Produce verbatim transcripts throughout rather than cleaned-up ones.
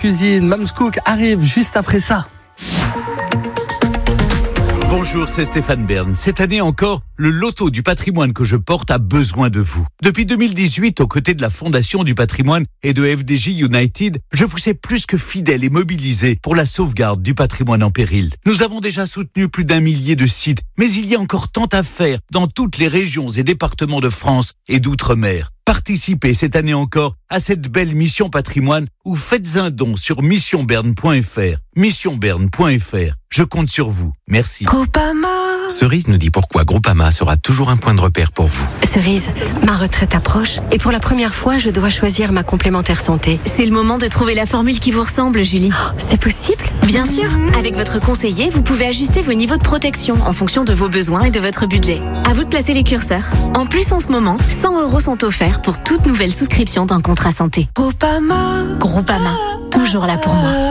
Cuisine, Mams Cook arrive juste après ça. Bonjour, c'est Stéphane Bern. Cette année encore, le loto du patrimoine que je porte a besoin de vous. Depuis deux mille dix-huit, aux côtés de la Fondation du patrimoine et de F D J United, je vous sais plus que fidèle et mobilisé pour la sauvegarde du patrimoine en péril. Nous avons déjà soutenu plus d'un millier de sites, mais il y a encore tant à faire dans toutes les régions et départements de France et d'outre-mer. Participez cette année encore à cette belle mission patrimoine ou faites un don sur mission bern point f r. mission bern point f r. Je compte sur vous. Merci. Groupama. Cerise nous dit pourquoi Groupama sera toujours un point de repère pour vous. Cerise, ma retraite approche et pour la première fois, je dois choisir ma complémentaire santé. C'est le moment de trouver la formule qui vous ressemble, Julie. Oh, c'est possible ? Bien sûr. Avec votre conseiller, vous pouvez ajuster vos niveaux de protection en fonction de vos besoins et de votre budget. À vous de placer les curseurs. En plus, en ce moment, cent euros sont offerts pour toute nouvelle souscription d'un contrat santé. Groupama. Groupama, toujours là pour moi.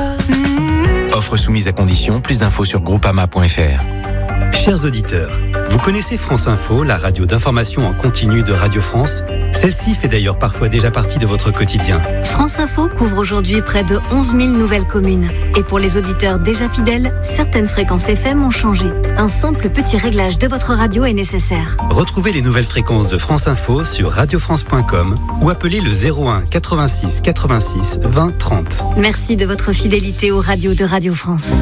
Offre soumise à condition, plus d'infos sur groupama point f r. Chers auditeurs, vous connaissez France Info, la radio d'information en continu de Radio France ? Celle-ci fait d'ailleurs parfois déjà partie de votre quotidien. France Info couvre aujourd'hui près de onze mille nouvelles communes. Et pour les auditeurs déjà fidèles, certaines fréquences F M ont changé. Un simple petit réglage de votre radio est nécessaire. Retrouvez les nouvelles fréquences de France Info sur radio france point com ou appelez le zéro un quatre-vingt-six quatre-vingt-six vingt trente. Merci de votre fidélité aux radios de Radio France.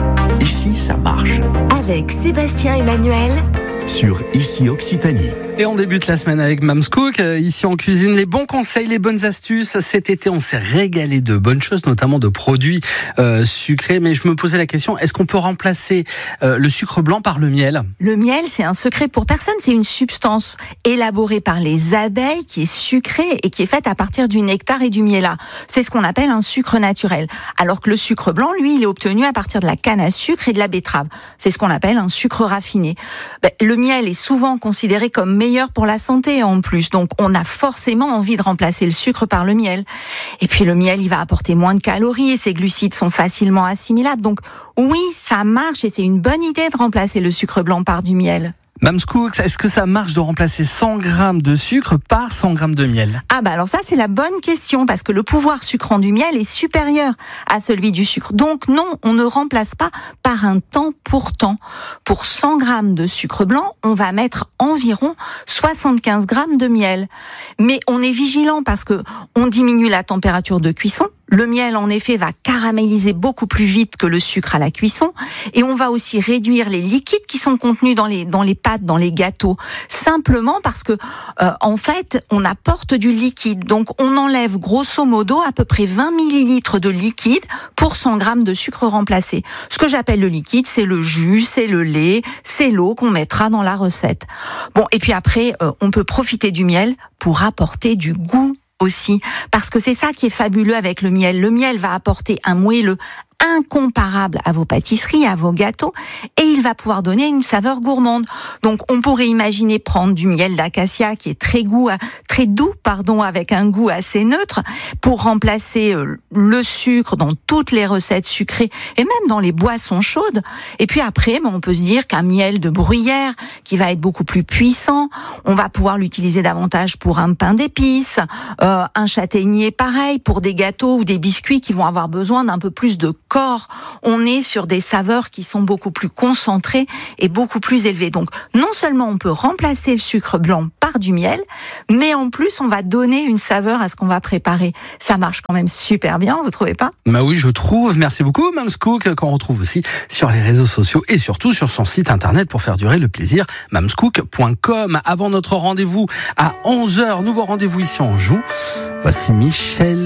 Ici, ça marche. Avec Sébastien Emmanuel Sur Ici Occitanie. Et on débute la semaine avec Mams Cook, euh, ici en cuisine. Les bons conseils, les bonnes astuces. Cet été, on s'est régalé de bonnes choses, notamment de produits euh, sucrés. Mais je me posais la question, est-ce qu'on peut remplacer euh, le sucre blanc par le miel ? Le miel, c'est un secret pour personne. C'est une substance élaborée par les abeilles qui est sucrée et qui est faite à partir du nectar et du miella. C'est ce qu'on appelle un sucre naturel. Alors que le sucre blanc, lui, il est obtenu à partir de la canne à sucre et de la betterave. C'est ce qu'on appelle un sucre raffiné. Ben, le miel est souvent considéré comme meilleur pour la santé en plus, donc on a forcément envie de remplacer le sucre par le miel. Et puis le miel, il va apporter moins de calories et ses glucides sont facilement assimilables. Donc oui, ça marche et c'est une bonne idée de remplacer le sucre blanc par du miel. Mams Cook, est-ce que ça marche de remplacer cent grammes de sucre par cent grammes de miel ? Ah bah alors ça c'est la bonne question parce que le pouvoir sucrant du miel est supérieur à celui du sucre. Donc non, on ne remplace pas par un temps pour temps. Pour cent grammes de sucre blanc, on va mettre environ soixante-quinze grammes de miel. Mais on est vigilant parce que on diminue la température de cuisson. Le miel, en effet, va caraméliser beaucoup plus vite que le sucre à la cuisson. Et on va aussi réduire les liquides qui sont contenus dans les, dans les pâtes, dans les gâteaux. Simplement parce que, euh, en fait, on apporte du liquide. Donc, on enlève grosso modo à peu près vingt millilitres de liquide pour cent grammes de sucre remplacé. Ce que j'appelle le liquide, c'est le jus, c'est le lait, c'est l'eau qu'on mettra dans la recette. Bon, et puis après, euh, on peut profiter du miel pour apporter du goût aussi, parce que c'est ça qui est fabuleux avec le miel. Le miel va apporter un moelleux incomparable à vos pâtisseries, à vos gâteaux, et il va pouvoir donner une saveur gourmande. Donc, on pourrait imaginer prendre du miel d'acacia qui est très goût, très doux, pardon, avec un goût assez neutre, pour remplacer le sucre dans toutes les recettes sucrées et même dans les boissons chaudes. Et puis après, on peut se dire qu'un miel de bruyère qui va être beaucoup plus puissant, on va pouvoir l'utiliser davantage pour un pain d'épices, euh, un châtaignier pareil pour des gâteaux ou des biscuits qui vont avoir besoin d'un peu plus de corps. On est sur des saveurs qui sont beaucoup plus concentrées et beaucoup plus élevées. Donc, non seulement on peut remplacer le sucre blanc par du miel, mais en plus, on va donner une saveur à ce qu'on va préparer. Ça marche quand même super bien, vous trouvez pas ? Bah oui, je trouve. Merci beaucoup, Mams Cook, qu'on retrouve aussi sur les réseaux sociaux et surtout sur son site internet pour faire durer le plaisir, mams cook point com. Avant notre rendez-vous à onze heures, nouveau rendez-vous ici en Joue. Voici Michel.